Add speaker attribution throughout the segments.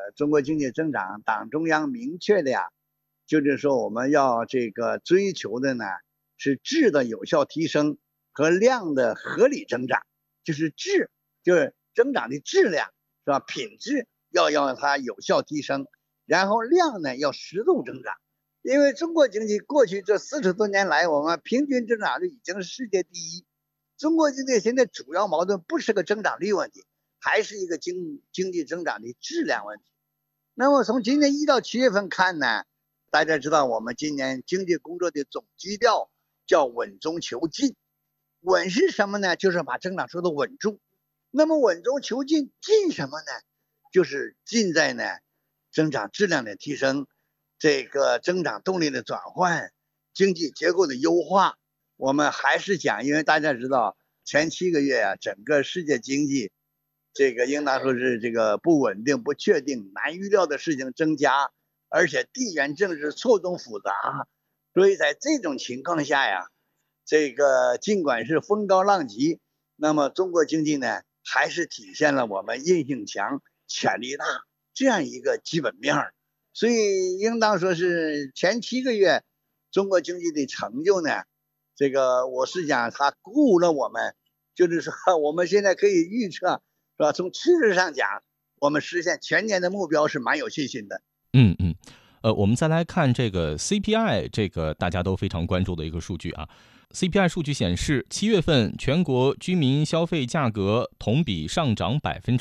Speaker 1: 中国经济增长，党中央明确的呀，就是说我们要这个追求的呢是质的有效提升和量的合理增长，就是质就是增长的质量是吧？品质要让它有效提升，然后量呢要适度增长。因为中国经济过去这40多年来，我们平均增长率已经是世界第一。中国经济现在主要矛盾不是个增长率问题，还是一个经济增长的质量问题。那么从今年1到7月份看呢，大家知道我们今年经济工作的总基调叫稳中求进。稳是什么呢？就是把增长速度稳住。那么稳中求进，进什么呢？就是进在呢增长质量的提升，这个增长动力的转换，经济结构的优化。我们还是讲，因为大家知道前7个月啊，整个世界经济这个应当说是这个不稳定、不确定、难预料的事情增加，而且地缘政治错综复杂，所以在这种情况下呀，这个尽管是风高浪急，那么中国经济呢，还是体现了我们韧性强、潜力大这样一个基本面。所以应当说是前7个月中国经济的成就呢，这个我是讲它鼓舞了我们，就是说我们现在可以预测，是吧？从趋势上讲，我们实现全年的目标是蛮有信心的。
Speaker 2: 我们再来看这个 CPI， 这个大家都非常关注的一个数据啊。CPI 数据显示，7月份全国居民消费价格同比上涨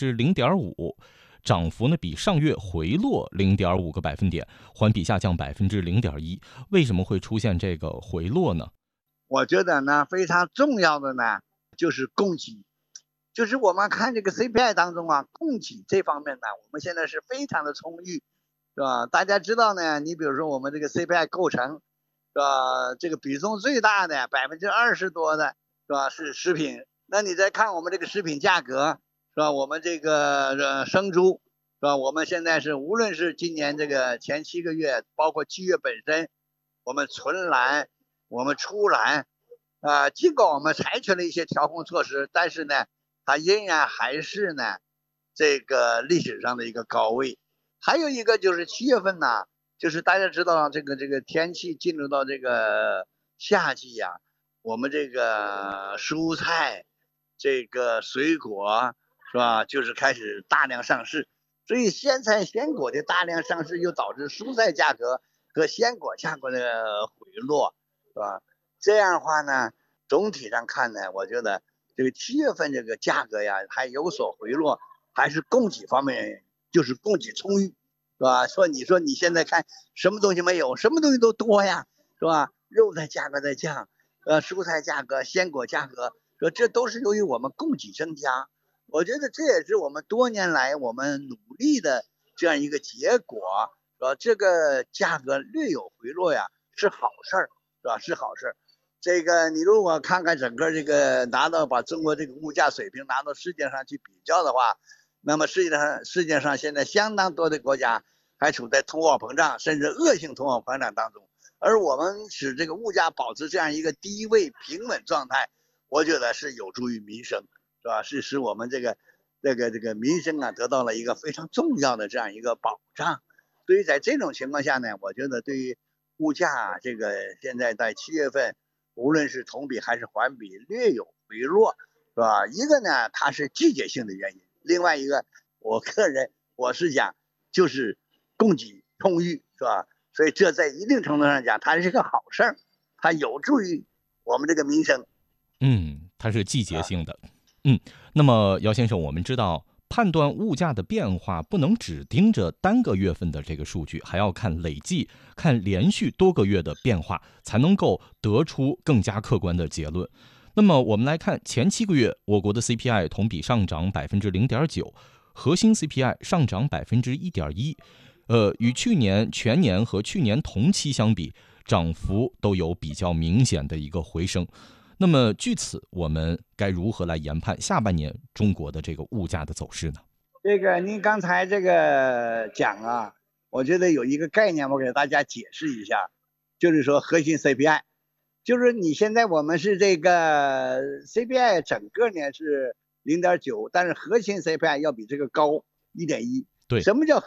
Speaker 2: 0.5%，涨幅呢比上月回落0.5个百分点，环比下降0.1%。为什么会出现这个回落呢？
Speaker 1: 我觉得呢，非常重要的呢就是供给，就是我们看这个 CPI 当中啊，供给这方面呢，我们现在是非常的充裕，是吧？大家知道呢，你比如说我们这个 CPI 构成，是吧？这个比重最大的20%多的，是吧？是食品。那你再看我们这个食品价格，是吧？我们这个生猪，是吧？我们现在是无论是今年这个前7个月，包括7月本身，我们纯栏，我们出栏，尽管我们采取了一些调控措施，但是呢，它仍然还是呢这个历史上的一个高位。还有一个就是7月份呢，就是大家知道这个天气进入到这个夏季呀，我们这个蔬菜、这个水果是吧，就是开始大量上市，所以鲜菜鲜果的大量上市，又导致蔬菜价格和鲜果价格的回落，是吧？这样的话呢，总体上看呢，我觉得这个7月份这个价格呀还有所回落，还是供给方面就是供给充裕，是吧？你说你现在看什么东西没有，什么东西都多呀，是吧？肉的价格在降，蔬菜价格、鲜果价格，说这都是由于我们供给增加。我觉得这也是我们多年来我们努力的这样一个结果，这个价格略有回落呀，是好事儿，是吧？是好事儿。这个你如果看看整个这个把中国这个物价水平拿到世界上去比较的话，那么世界上现在相当多的国家还处在通货膨胀甚至恶性通货膨胀当中，而我们使这个物价保持这样一个低位平稳状态，我觉得是有助于民生，是吧？是使我们这个民生啊得到了一个非常重要的这样一个保障。所以在这种情况下呢，我觉得对于物价这个现在在7月份，无论是同比还是环比略有回落，是吧？一个呢，它是季节性的原因；另外一个，我个人我是讲就是供给充裕，是吧？所以这在一定程度上讲，它是个好事儿，它有助于我们这个民生。
Speaker 2: 它是季节性的。那么姚先生，我们知道判断物价的变化不能只盯着单个月份的这个数据，还要看累计，看连续多个月的变化，才能够得出更加客观的结论。那么我们来看前7个月，我国的 CPI 同比上涨0.9%，核心 CPI 上涨1.1%，与去年全年和去年同期相比，涨幅都有比较明显的一个回升。那么据此，我们该如何来研判下半年中国的这个物价的走势呢？
Speaker 1: 这个您刚才这个讲啊，我觉得有一个概念，我给大家解释一下，就是说核心 CPI，就是你现在我们是这个 CPI 整个呢是0.9，但是核心 CPI 要比这个高1.1。
Speaker 2: 对，
Speaker 1: 什么叫